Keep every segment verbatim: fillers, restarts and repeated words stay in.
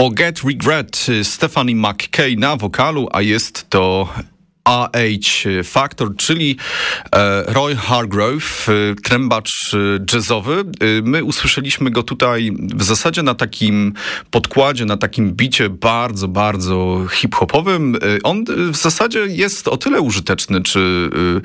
Forget Regret, Stephanie McKay na wokalu, a jest to A H Factor, czyli Roy Hargrove, trębacz jazzowy. My usłyszeliśmy go tutaj w zasadzie na takim podkładzie, na takim bicie bardzo, bardzo hip-hopowym. On w zasadzie jest o tyle użyteczny, czy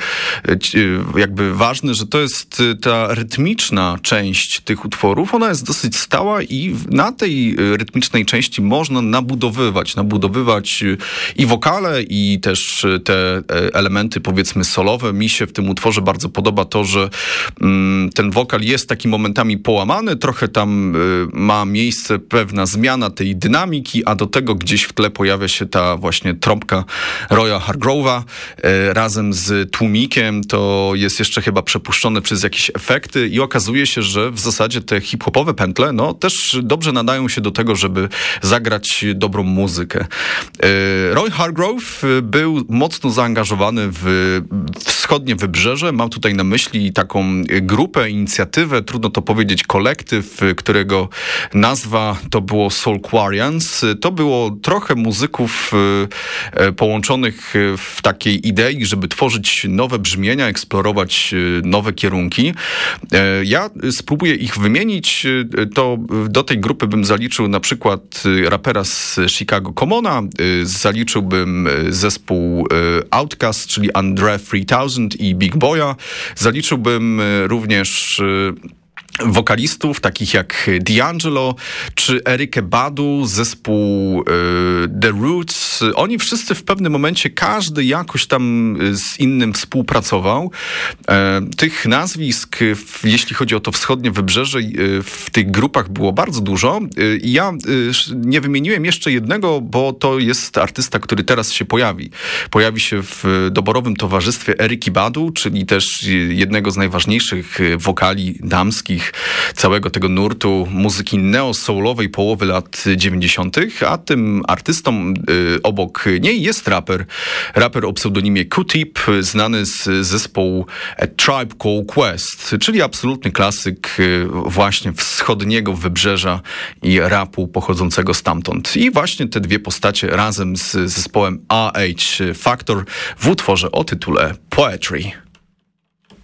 jakby ważny, że to jest ta rytmiczna część tych utworów. Ona jest dosyć stała i na tej rytmicznej części można nabudowywać, nabudowywać i wokale, i też te elementy, powiedzmy, solowe. Mi się w tym utworze bardzo podoba to, że mm, ten wokal jest taki momentami połamany, trochę tam y, ma miejsce pewna zmiana tej dynamiki, a do tego gdzieś w tle pojawia się ta właśnie trąbka Roya Hargrove'a y, razem z tłumikiem. To jest jeszcze chyba przepuszczone przez jakieś efekty i okazuje się, że w zasadzie te hip-hopowe pętle, no też dobrze nadają się do tego, żeby zagrać dobrą muzykę. Y, Roy Hargrove był mocno zaangażowany w wschodnie wybrzeże. Mam tutaj na myśli taką grupę, inicjatywę, trudno to powiedzieć, kolektyw, którego nazwa to było Soulquarians. To było trochę muzyków połączonych w takiej idei, żeby tworzyć nowe brzmienia, eksplorować nowe kierunki. Ja spróbuję ich wymienić. To do tej grupy bym zaliczył na przykład rapera z Chicago Commona, zaliczyłbym zespół Outkast, czyli Andre trzy tysiące i Big Boya. Zaliczyłbym również wokalistów takich jak D'Angelo czy Erykę Badu, zespół y, The Roots. Oni wszyscy w pewnym momencie, każdy jakoś tam z innym współpracował. E, tych nazwisk, w, jeśli chodzi o to wschodnie wybrzeże, y, w tych grupach było bardzo dużo. Y, ja y, nie wymieniłem jeszcze jednego, bo to jest artysta, który teraz się pojawi. Pojawi się w doborowym towarzystwie Eryki Badu, czyli też jednego z najważniejszych wokali damskich całego tego nurtu muzyki neo-soulowej połowy lat dziewięćdziesiątych, a tym artystą y, obok niej jest raper. Raper o pseudonimie Q-Tip, znany z zespołu A Tribe Called Quest, czyli absolutny klasyk y, właśnie wschodniego wybrzeża i rapu pochodzącego stamtąd. I właśnie te dwie postacie razem z zespołem A H Factor w utworze o tytule Poetry.